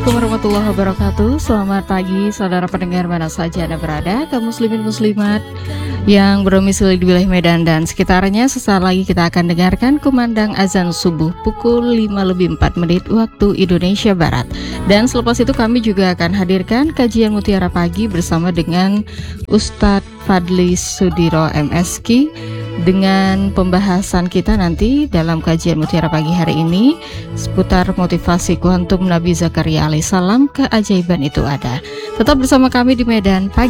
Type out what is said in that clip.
Assalamualaikum warahmatullahi wabarakatuh. Selamat pagi saudara pendengar mana saja Anda berada, kaum muslimin muslimat yang berdomisili di wilayah Medan dan sekitarnya. Sesaat lagi kita akan dengarkan kumandang azan subuh pukul 5:04 waktu Indonesia Barat. Dan selepas itu kami juga akan hadirkan kajian Mutiara Pagi bersama dengan Ustadz Fadli Sudiro MSki dengan pembahasan kita nanti dalam kajian Mutiara Pagi hari ini seputar motivasi kuantum Nabi Zakaria alaihissalam, keajaiban itu ada. Tetap bersama kami di Medan Pagi.